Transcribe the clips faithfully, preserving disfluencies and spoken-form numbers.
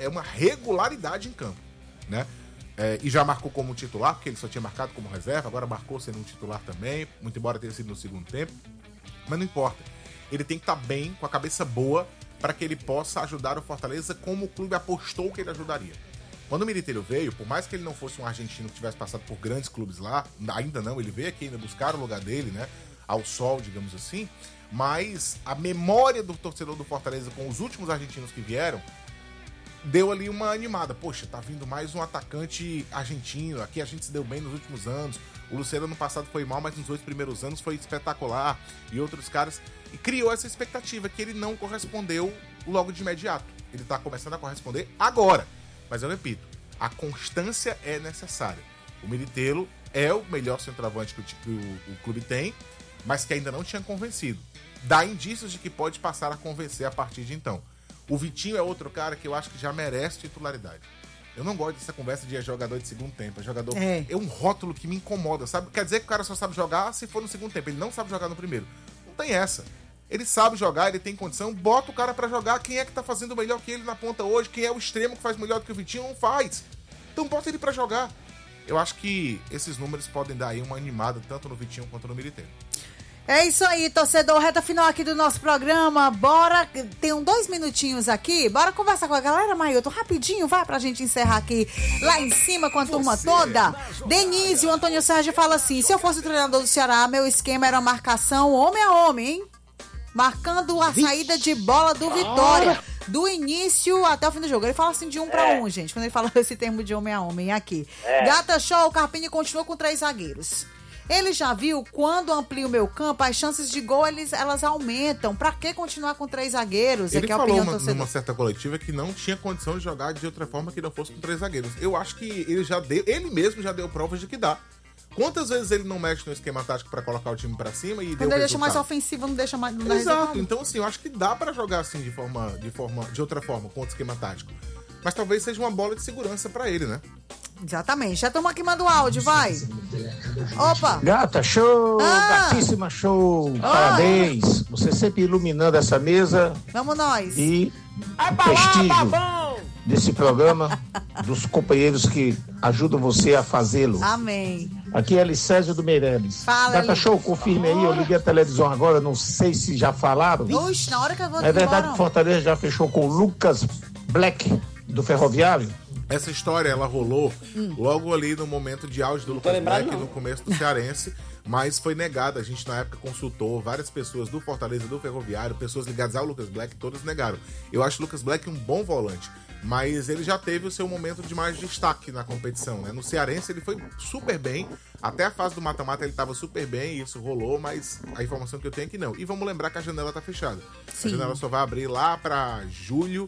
é uma regularidade em campo, né? É, e já marcou como titular, porque ele só tinha marcado como reserva, agora marcou sendo um titular também, muito embora tenha sido no segundo tempo. Mas não importa. Ele tem que estar bem, com a cabeça boa, para que ele possa ajudar o Fortaleza como o clube apostou que ele ajudaria. Quando o Militeiro veio, por mais que ele não fosse um argentino que tivesse passado por grandes clubes lá, ainda não, ele veio aqui ainda buscar o lugar dele, né? Ao sol, digamos assim. Mas a memória do torcedor do Fortaleza com os últimos argentinos que vieram deu ali uma animada. Poxa, tá vindo mais um atacante argentino. Aqui a gente se deu bem nos últimos anos. O Lucero no passado foi mal, mas nos dois primeiros anos foi espetacular. E outros caras. E criou essa expectativa que ele não correspondeu logo de imediato. Ele tá começando a corresponder agora. Mas eu repito, a constância é necessária. O Militelo é o melhor centroavante que o, que o, o clube tem, mas que ainda não tinha convencido. Dá indícios de que pode passar a convencer a partir de então. O Vitinho é outro cara que eu acho que já merece titularidade. Eu não gosto dessa conversa de jogador de segundo tempo. É jogador. É. é um rótulo que me incomoda, sabe? Quer dizer que o cara só sabe jogar se for no segundo tempo. Ele não sabe jogar no primeiro. Não tem essa. Ele sabe jogar, ele tem condição. Bota o cara pra jogar. Quem é que tá fazendo melhor que ele na ponta hoje? Quem é o extremo que faz melhor do que o Vitinho? Não faz. Então bota ele pra jogar. Eu acho que esses números podem dar aí uma animada tanto no Vitinho quanto no Militeiro. É isso aí, torcedor, reta final aqui do nosso programa, bora, tem um dois minutinhos aqui, bora conversar com a galera, Mailton, rapidinho, vai pra gente encerrar aqui, lá em cima com a turma Você toda. Denise, o Antônio Sérgio fala assim, se eu fosse o treinador do Ceará, meu esquema era marcação homem a homem, hein? Marcando a saída de bola do Vitória, do início até o fim do jogo. Ele fala assim de um pra um, gente, quando ele fala esse termo de homem a homem aqui. É. Gata Show, o Carpini continua com três zagueiros. Ele já viu quando amplia o meu campo, as chances de gol eles, elas aumentam. Pra que continuar com três zagueiros? Ele é que é a falou opinião uma, numa certa coletiva que não tinha condição de jogar de outra forma que não fosse com três zagueiros. Eu acho que ele já deu, ele mesmo já deu provas de que dá. Quantas vezes ele não mexe no esquema tático pra colocar o time pra cima e quando deu ele resultado? deixa mais ofensivo, não deixa mais... Não dá Exato, resultado. Então assim, eu acho que dá pra jogar assim de forma, de forma, de outra forma, com outro esquema tático. Mas talvez seja uma bola de segurança pra ele, né? Exatamente. Já estamos aqui, manda o áudio, vai. Opa! Gata, show! Ah. Gatíssima, show! Ah. Parabéns! Você sempre iluminando essa mesa. Vamos nós! E Ai, prestígio tá desse programa, dos companheiros que ajudam você a fazê-lo. Amém. Aqui é Elisésio do Meirelles. Fala, Gata, Eli. show, confirme aí. Eu liguei a televisão agora, não sei se já falaram. Oxe, na hora que eu vou É verdade embora. que Fortaleza já fechou com o Lucas Black, do Ferroviário? Essa história, ela rolou hum. logo ali no momento de auge do Lucas Black, não. no começo do Cearense, mas foi negada. A gente, na época, consultou várias pessoas do Fortaleza, do Ferroviário, pessoas ligadas ao Lucas Black, todas negaram. Eu acho o Lucas Black um bom volante, mas ele já teve o seu momento de mais destaque na competição, né? No Cearense ele foi super bem, até a fase do mata-mata ele estava super bem, e isso rolou, mas a informação que eu tenho é que não. E vamos lembrar que a janela tá fechada. Sim. A janela só vai abrir lá para julho,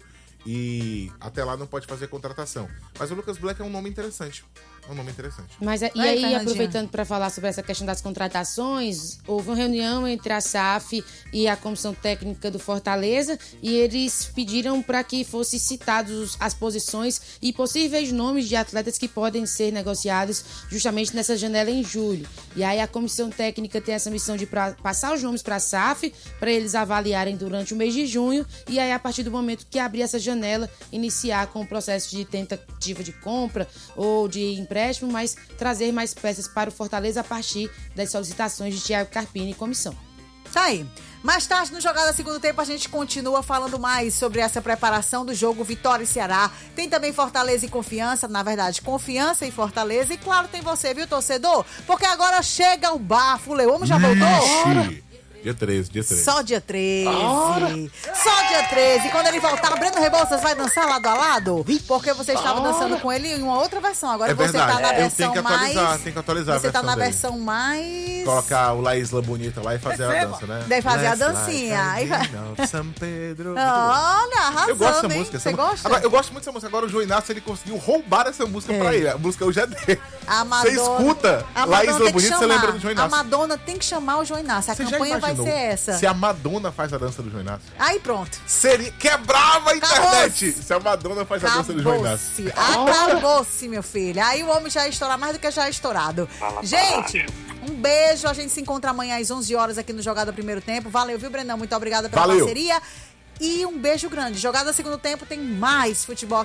e até lá não pode fazer contratação. Mas o Lucas Black é um nome interessante. É um nome interessante. Mas e Vai, aí, Fernandinha. aproveitando para falar sobre essa questão das contratações, houve uma reunião entre a S A F e a Comissão Técnica do Fortaleza e eles pediram para que fossem citados as posições e possíveis nomes de atletas que podem ser negociados justamente nessa janela em julho. E aí a Comissão Técnica tem essa missão de pra, passar os nomes para a S A F, para eles avaliarem durante o mês de junho e aí a partir do momento que abrir essa janela, iniciar com o processo de tentativa de compra ou de empréstimo, mas trazer mais peças para o Fortaleza a partir das solicitações de Thiago Carpini e comissão. Tá aí. Mais tarde, no Jogada Segundo Tempo, a gente continua falando mais sobre essa preparação do jogo Vitória e Ceará. Tem também Fortaleza e Confiança, na verdade, Confiança e Fortaleza. E claro, tem você, viu, torcedor? Porque agora chega o bafo. O Leomo já voltou? Dia treze, dia treze. Só dia treze. Ora. Só dia treze. Quando ele voltar, Breno Rebouças vai dançar lado a lado? Porque você estava Ora. dançando com ele em uma outra versão. Agora é você verdade. tá na é. versão Eu tenho que atualizar, mais... Tem que atualizar você a tá na dele. versão mais... Colocar o La Isla Bonita lá e fazer a dança, né? Deve fazer Let's a dancinha. Like a São Pedro. Olha, arrasando, Eu gosto dessa hein? música. Você essa gosta? Agora, eu gosto muito dessa música. Agora o João Inácio, ele conseguiu roubar essa música é. pra ele. A música hoje é dele. A Madonna, você escuta La Isla Bonita, você lembra do João Inácio. A Madonna tem que chamar o João Inácio. A você campanha vai ser essa. Se a Madonna faz a dança do João Inácio. Aí pronto. Seria... Quebrava a internet. Acabou-se. Se a Madonna faz a dança do João Inácio. Acabou-se, meu filho. Aí o homem já ia estourar mais do que já é estourado. Fala, gente, um beijo. A gente se encontra amanhã às onze horas aqui no Jogada Primeiro Tempo. Valeu, viu, Brenão? Muito obrigada pela Valeu. parceria. E um beijo grande. Jogada Segundo Tempo tem mais futebol.